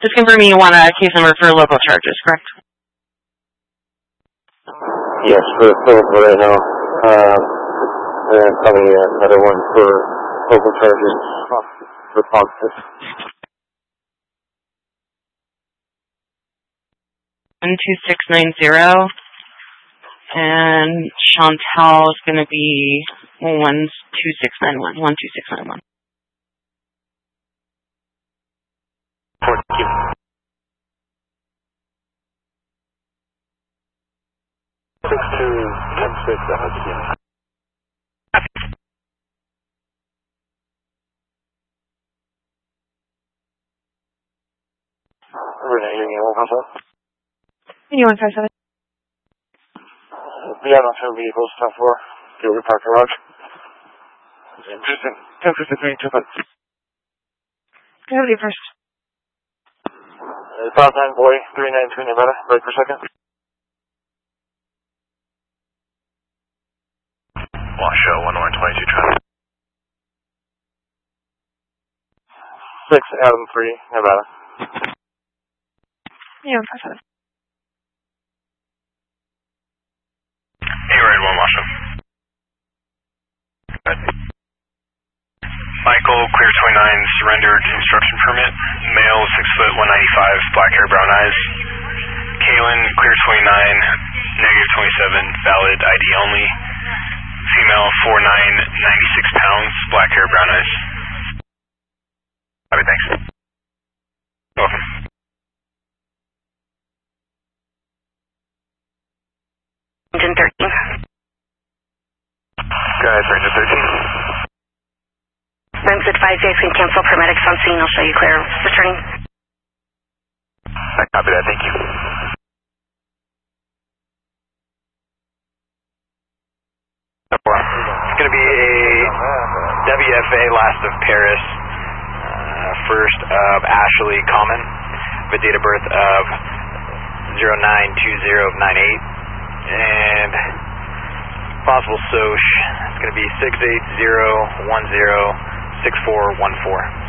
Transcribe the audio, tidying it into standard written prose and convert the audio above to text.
Just confirming you want a case number for local charges, correct? Yes, for right now. And then probably another one for local charges for positive. 12690. And Chantal is going to be 12691. 12691. Renee, you're going to 157. We have on two vehicles, 10-4, Gilbert Park Garage. Interesting. 1053, 2 foot. Go ahead with you first. 5-9 boy, 392 Nevada, break per second. Washoe, 1122 traffic. 6 Adam 3, Nevada. Yeah, 157. Hey, Ride 1, Washoe. Good. Michael, clear 29, surrendered construction permit. Male, 6 foot, 195, black hair, brown eyes. Kaylin, clear 29, negative 27, valid ID only. Female, 4'9", 96 pounds, black hair, brown eyes. Copy, thanks. Welcome. Engine 13. Go ahead, Ranger 13. Rims advised you can cancel paramedics on scene. I'll show you clear. Returning. I copy that, thank you. It's going to be a WFA last of Paris, first of Ashley Common, with date of birth of 092098, and possible SOCH, it's going to be 680106414.